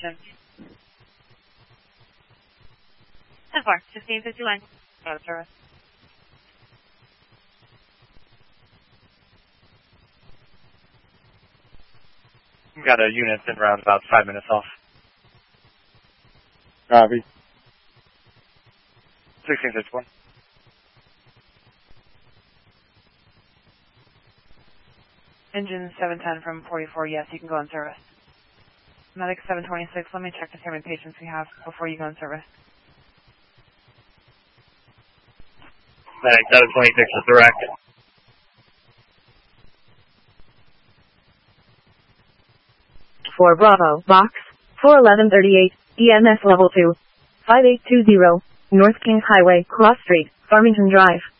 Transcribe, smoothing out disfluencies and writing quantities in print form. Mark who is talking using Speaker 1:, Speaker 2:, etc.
Speaker 1: description. 10-4, 1551. Out of service.
Speaker 2: We've got a unit in round about 5 minutes off.
Speaker 3: Copy.
Speaker 2: 1661.
Speaker 1: Engine 710 from 44, yes, you can go on service. Medic 726, let me check to see how many patients we have before you go on service.
Speaker 2: Medic 726 is direct.
Speaker 4: For Bravo, box 41138, EMS level 2, 5820, North Kings Highway, Cross Street, Farmington Drive.